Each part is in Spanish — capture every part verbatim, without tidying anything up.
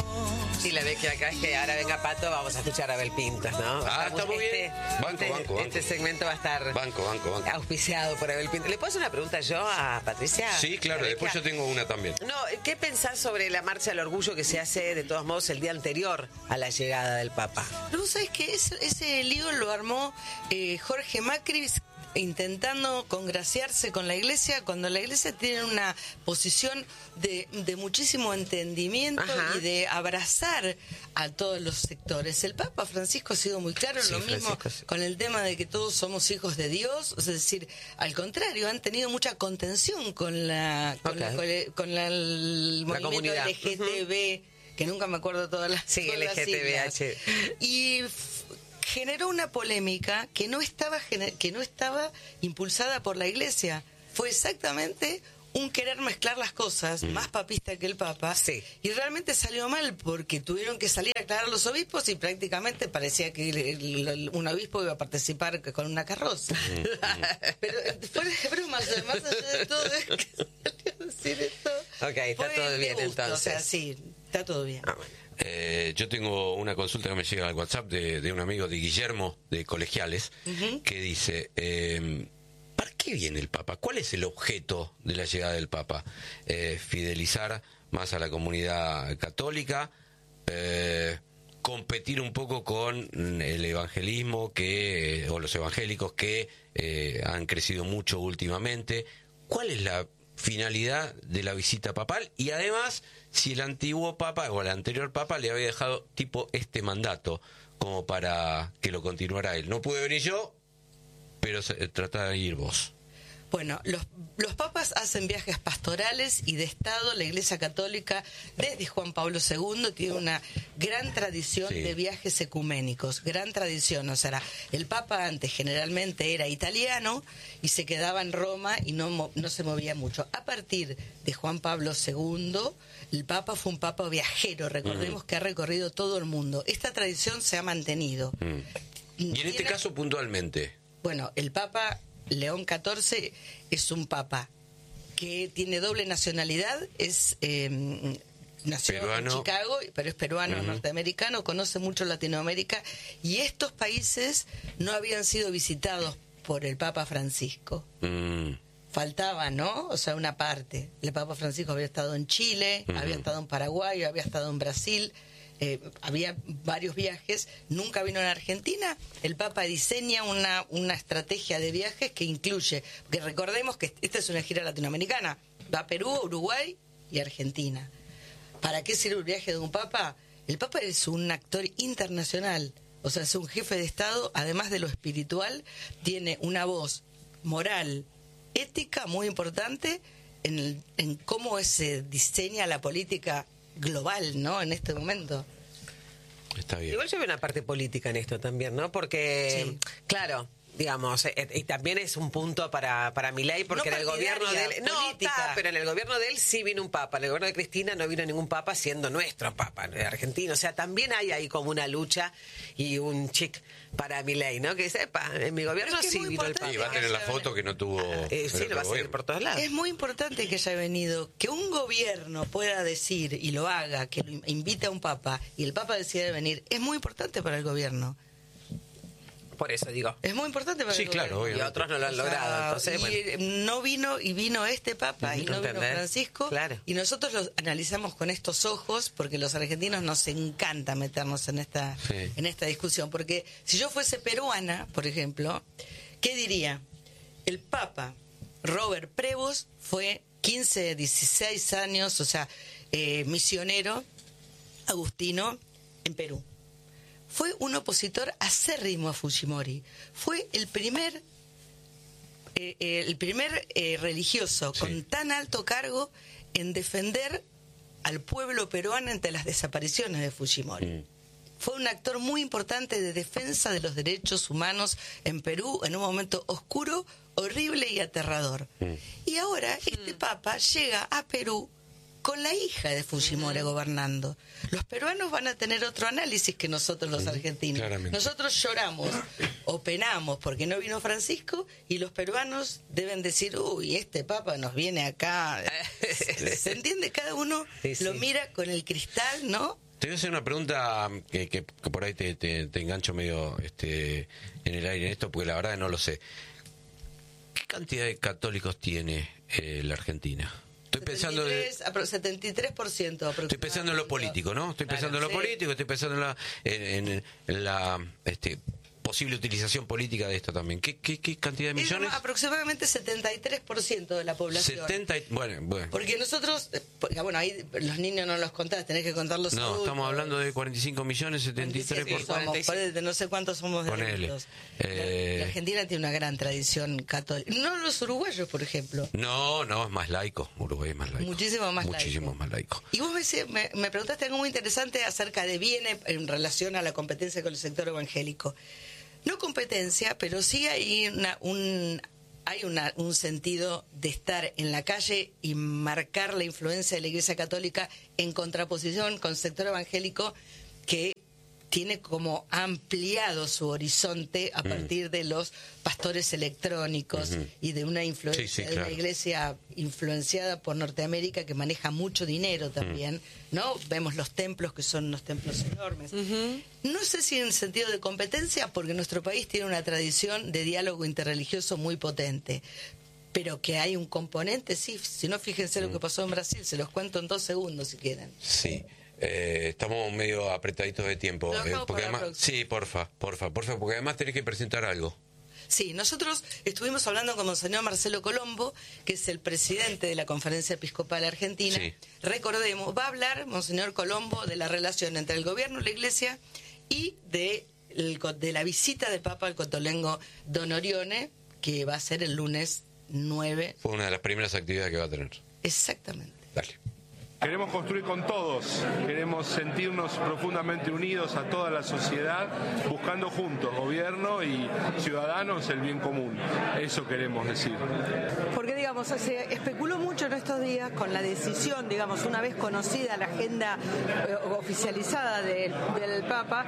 Sí, la vez que acá es que ahora venga Pato, vamos a escuchar a Abel Pintos, ¿no? Ah, está muy este, bien. Banco, este, banco, banco. Este segmento va a estar Banco, banco, banco. auspiciado por Abel Pintos. ¿Le puedo hacer una pregunta yo a Patricia? Sí, claro, Rebeca? después yo tengo una también. No, ¿qué pensás sobre la marcha del orgullo que se hace, de todos modos, el día anterior a la llegada del Papa? Pero vos sabés que ese, ese lío lo armó eh, Jorge Macri intentando congraciarse con la Iglesia, cuando la Iglesia tiene una posición de, de muchísimo entendimiento. Ajá. Y de abrazar a todos los sectores. El Papa Francisco ha sido muy claro, sí, lo mismo sí. con el tema de que todos somos hijos de Dios, es decir, al contrario, han tenido mucha contención con la con, okay. la, con, la, con la, el la movimiento comunidad. L G T B, uh-huh. que nunca me acuerdo todas las sí, todas L G T B H. Y generó una polémica que no estaba que no estaba impulsada por la Iglesia. Fue exactamente un querer mezclar las cosas, mm. más papista que el Papa, sí. y realmente salió mal porque tuvieron que salir a aclarar los obispos y prácticamente parecía que el, el, el, un obispo iba a participar con una carroza. Mm. Pero fuera de broma, más allá de todo, es que salió a decir esto. Ok, está todo bien gusto, entonces. O sea, sí, está todo bien. Ah, bueno. Eh, yo tengo una consulta que me llega al WhatsApp de, de un amigo de Guillermo de Colegiales, uh-huh. que dice, eh, ¿para qué viene el Papa? ¿Cuál es el objeto de la llegada del Papa? Eh, fidelizar más a la comunidad católica, eh, competir un poco con el evangelismo que o los evangélicos que eh, han crecido mucho últimamente. ¿Cuál es la finalidad de la visita papal? Y además, si el antiguo Papa o el anterior Papa le había dejado tipo este mandato como para que lo continuara él. No pude venir yo, pero se, trata de ir vos. Bueno, los, los papas hacen viajes pastorales y de Estado. La Iglesia Católica, desde Juan Pablo segundo, tiene una gran tradición sí. de viajes ecuménicos, gran tradición. O sea, el Papa antes generalmente era italiano y se quedaba en Roma y no, no se movía mucho. A partir de Juan Pablo segundo, el Papa fue un Papa viajero. Recordemos mm. que ha recorrido todo el mundo. Esta tradición se ha mantenido. Mm. Y en tiene, este caso puntualmente. Bueno, el Papa León catorce es un papa que tiene doble nacionalidad, es eh, nació peruano. en Chicago, pero es peruano, uh-huh. norteamericano, conoce mucho Latinoamérica, y estos países no habían sido visitados por el Papa Francisco. Mm. Faltaba, ¿no? O sea, una parte. El Papa Francisco había estado en Chile, uh-huh. había estado en Paraguay, había estado en Brasil. Eh, había varios viajes, nunca vino en Argentina. El Papa diseña una, una estrategia de viajes que incluye, porque recordemos que esta es una gira latinoamericana, va a Perú, Uruguay y Argentina. ¿Para qué sirve el viaje de un Papa? El Papa es un actor internacional, o sea, es un jefe de Estado, además de lo espiritual, tiene una voz moral, ética muy importante en, el, en cómo se diseña la política global, ¿no? En este momento. Está bien. Igual yo veo una parte política en esto también, ¿no? Porque, sí. claro, digamos, eh, y también es un punto para, para Milei, porque no en el gobierno de él... No, está, pero en el gobierno de él sí vino un papa. En el gobierno de Cristina no vino ningún papa siendo nuestro papa, argentino. O sea, también hay ahí como una lucha y un chic para Milei, ¿no? Que sepa, en mi gobierno sí vino el papa. Y va a tener la foto que no tuvo... Ah, eh, sí, lo va a seguir por todos lados. Es muy importante que haya venido, que un gobierno pueda decir y lo haga, que lo invite a un papa y el papa decide venir, es muy importante para el gobierno. Por eso digo. Es muy importante para sí, el claro, gobierno. Y otros no lo han o sea, logrado. Entonces, y bueno. No vino, y vino este Papa, y no vino Francisco. Claro. Y nosotros lo analizamos con estos ojos, porque los argentinos nos encanta meternos en esta, sí. en esta discusión. Porque si yo fuese peruana, por ejemplo, ¿qué diría? El Papa Robert Prevost fue quince, dieciséis años, o sea, eh, misionero agustino en Perú. Fue un opositor acérrimo a Fujimori. Fue el primer eh, eh, el primer eh, religioso sí. con tan alto cargo en defender al pueblo peruano ante las desapariciones de Fujimori. Mm. Fue un actor muy importante de defensa de los derechos humanos en Perú en un momento oscuro, horrible y aterrador. Mm. Y ahora este mm. Papa llega a Perú con la hija de Fujimori uh-huh. gobernando. Los peruanos van a tener otro análisis que nosotros los argentinos. Claramente. Nosotros lloramos o penamos porque no vino Francisco, y los peruanos deben decir, uy, este Papa nos viene acá. ¿Se entiende? Cada uno sí, sí. lo mira con el cristal, ¿no? Te voy a hacer una pregunta que, que, que por ahí te, te, te engancho medio este, en el aire en esto, porque la verdad no lo sé. ¿Qué cantidad de católicos tiene eh, la Argentina? Estoy pensando de, setenta y tres por ciento Estoy pensando en lo político, ¿no? Estoy claro, pensando en lo sí. político, estoy pensando en la, en, en, en la este, posible utilización política de esto también. ¿Qué, qué, qué cantidad de millones? Es aproximadamente setenta y tres por ciento de la población. setenta, bueno, bueno. Porque nosotros, porque, bueno, ahí los niños no los contás, tenés que contarlos. No, adultos. Estamos hablando de cuarenta y cinco millones, setenta y tres por ciento. Somos, por, no sé cuántos somos de adultos. Eh... La, la Argentina tiene una gran tradición católica. No los uruguayos, por ejemplo. No, no, es más laico. Uruguay es más laico. Muchísimo más Muchísimo laico. más laico. Y vos me, me, me preguntaste algo muy interesante acerca de bienes en relación a la competencia con el sector evangélico. No competencia, pero sí hay una, un hay una, un sentido de estar en la calle y marcar la influencia de la Iglesia Católica en contraposición con el sector evangélico que tiene como ampliado su horizonte a partir de los pastores electrónicos uh-huh. y de una influencia sí, sí, de claro. una iglesia influenciada por Norteamérica que maneja mucho dinero también, uh-huh. ¿no? Vemos los templos que son unos templos enormes. Uh-huh. No sé si en sentido de competencia, porque nuestro país tiene una tradición de diálogo interreligioso muy potente. Pero que hay un componente, sí, si no, fíjense uh-huh. lo que pasó en Brasil, se los cuento en dos segundos si quieren. Sí. Eh, estamos medio apretaditos de tiempo. Eh, porque además, sí, porfa, porfa, porfa, porque además tenés que presentar algo. Sí, nosotros estuvimos hablando con Monseñor Marcelo Colombo, que es el presidente de la Conferencia Episcopal Argentina. Sí. Recordemos, va a hablar Monseñor Colombo de la relación entre el gobierno, la Iglesia y de, el, de la visita del Papa al Cotolengo Don Orione, que va a ser el lunes nueve. Fue una de las primeras actividades que va a tener. Exactamente. Dale. Queremos construir con todos, queremos sentirnos profundamente unidos a toda la sociedad, buscando juntos, gobierno y ciudadanos, el bien común. Eso queremos decir. Porque, digamos, se especuló mucho en estos días con la decisión, digamos, una vez conocida la agenda eh, oficializada de, del Papa,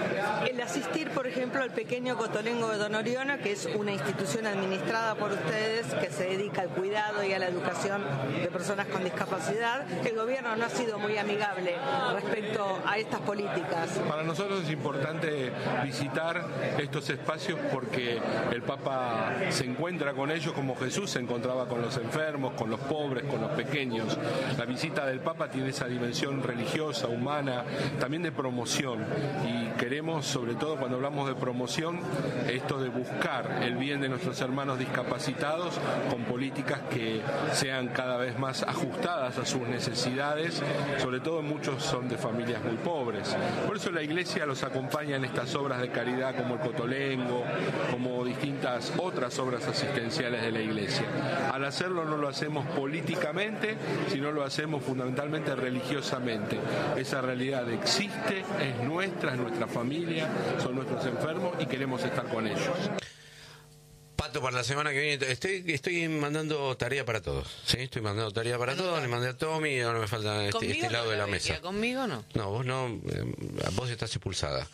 el asistir, por ejemplo, al pequeño Cotolengo de Don Orione, que es una institución administrada por ustedes que se dedica al cuidado y a la educación de personas con discapacidad. El gobierno no ha sido muy amigable respecto a estas políticas. Para nosotros es importante visitar estos espacios porque el Papa se encuentra con ellos como Jesús se encontraba con los enfermos, con los pobres, con los pequeños. La visita del Papa tiene esa dimensión religiosa, humana, también de promoción. Y queremos, sobre todo cuando hablamos de promoción, esto de buscar el bien de nuestros hermanos discapacitados con políticas que sean cada vez más ajustadas a sus necesidades. Sobre todo muchos son de familias muy pobres. Por eso la Iglesia los acompaña en estas obras de caridad como el Cotolengo, como distintas otras obras asistenciales de la Iglesia. Al hacerlo no lo hacemos políticamente, sino lo hacemos fundamentalmente religiosamente. Esa realidad existe, es nuestra, es nuestra familia, son nuestros enfermos y queremos estar con ellos. Pato, para la semana que viene estoy estoy mandando tarea para todos, ¿sí? Estoy mandando tarea para todos, le mandé a Tommy y ahora me falta este, este lado no de la mesa. ¿Conmigo no? No, vos no, eh, vos estás expulsada.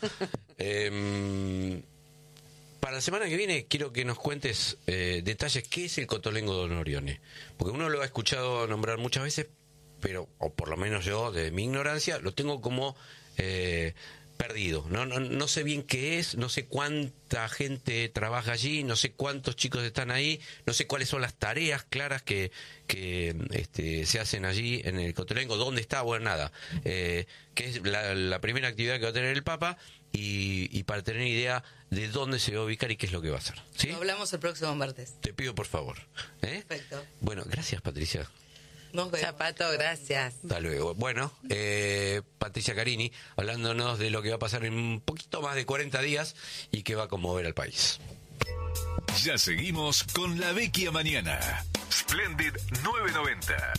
eh, para la semana que viene quiero que nos cuentes eh, detalles, ¿qué es el Cotolengo Don Orione? Porque uno lo ha escuchado nombrar muchas veces, pero, o por lo menos yo, de mi ignorancia, lo tengo como... Eh, perdido, no, no, no sé bien qué es, no sé cuánta gente trabaja allí, no sé cuántos chicos están ahí, no sé cuáles son las tareas claras que, que este, se hacen allí en el Cotolengo, dónde está, bueno, nada, eh, que es la, la primera actividad que va a tener el Papa y, y para tener idea de dónde se va a ubicar y qué es lo que va a hacer. ¿Sí? Lo hablamos el próximo martes. Te pido por favor. ¿eh? Perfecto. Bueno, gracias Patricia. Zapato, gracias. Hasta luego. Bueno, eh, Patricia Carini, hablándonos de lo que va a pasar en un poquito más de cuarenta días y que va a conmover al país. Ya seguimos con La Vecchia Mañana. Splendid novecientos noventa.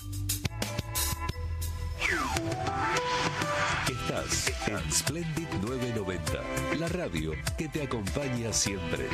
Estás en Splendid novecientos noventa, la radio que te acompaña siempre.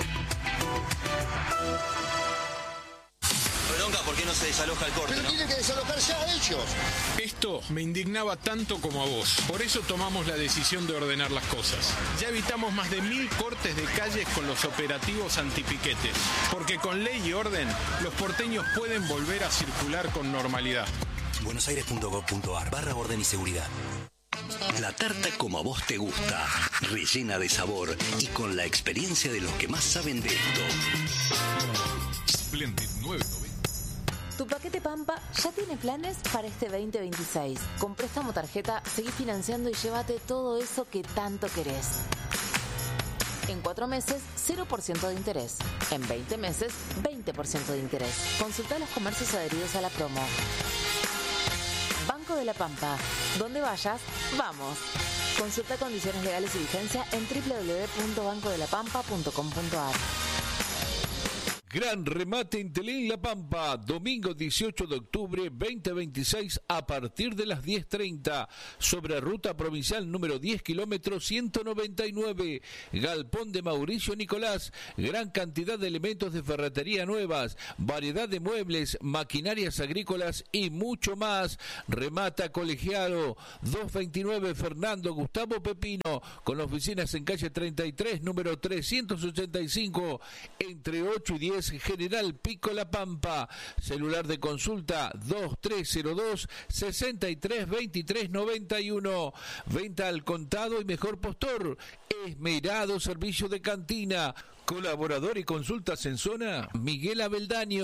¿Por qué no se desaloja el corte? Pero ¿no? tienen que desalojar ya ellos. Esto me indignaba tanto como a vos. Por eso tomamos la decisión de ordenar las cosas. Ya evitamos más de mil cortes de calles con los operativos antipiquetes. Porque con ley y orden, los porteños pueden volver a circular con normalidad. buenosaires punto gov punto ar barra orden y seguridad. La tarta como a vos te gusta, rellena de sabor y con la experiencia de los que más saben de esto. Splendid nueve noventa. Tu paquete Pampa ya tiene planes para este veinte veintiséis. Con préstamo tarjeta, seguí financiando y llévate todo eso que tanto querés. En cuatro meses, cero por ciento de interés. En veinte meses, veinte por ciento de interés. Consulta los comercios adheridos a la promo. Banco de la Pampa. Donde vayas, vamos. Consulta condiciones legales y vigencia en doble u doble u doble u punto banco de la pampa punto com punto a r. Gran remate en Telén La Pampa, domingo dieciocho de octubre veinte veintiséis a partir de las diez treinta, sobre ruta provincial número diez kilómetros ciento noventa y nueve, Galpón de Mauricio Nicolás, gran cantidad de elementos de ferretería nuevas, variedad de muebles, maquinarias agrícolas y mucho más. Remata Colegiado, doscientos veintinueve Fernando Gustavo Pepino, con oficinas en calle treinta y tres, número trescientos ochenta y cinco, entre ocho y diez General Pico La Pampa. Celular de consulta dos tres cero dos, seis tres dos tres nueve uno. Venta al contado y mejor postor. Esmerado servicio de cantina. Colaborador y consultas en zona Miguel Abeldaño.